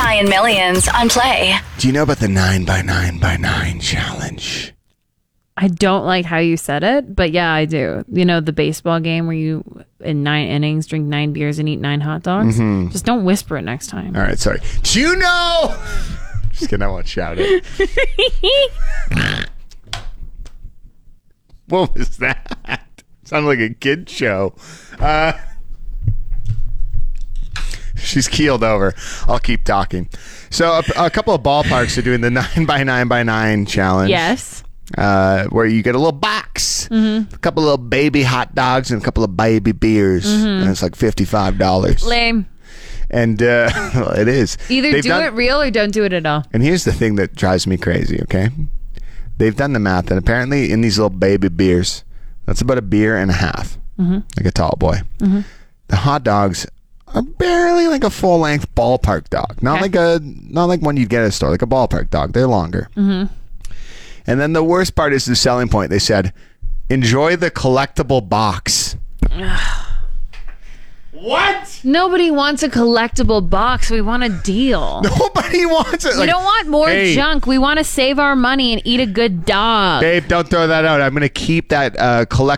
High in Millions on Play. Do you know about the 9x9x9 challenge? I don't like how you said it, but yeah, I do. You know, the baseball game where you, in 9 innings, drink 9 beers and eat 9 hot dogs? Just don't whisper it next time. All right, sorry. Do you know? Just kidding, I won't shout it. What was that? Sounded like a kid show. She's keeled over. I'll keep talking. So a couple of ballparks are doing the 9x9x9 challenge. Yes. Where you get a little box, a couple of little baby hot dogs, and a couple of baby beers, and it's like $55. Lame. And well, it is. Either it real or don't do it at all. And here's the thing that drives me crazy. Okay, they've done the math, and apparently in these little baby beers, that's about a beer and a half, like a tall boy. The hot dogs are barely like a full length ballpark dog, not like one you'd get at a store, like a ballpark dog. They're longer. And then the worst part is the selling point. They said, enjoy the collectible box. What? Nobody wants a collectible box. We want a deal. Nobody wants it. We don't want more junk. We want to save our money and eat a good dog. Babe, don't throw that out. I'm going to keep that collectible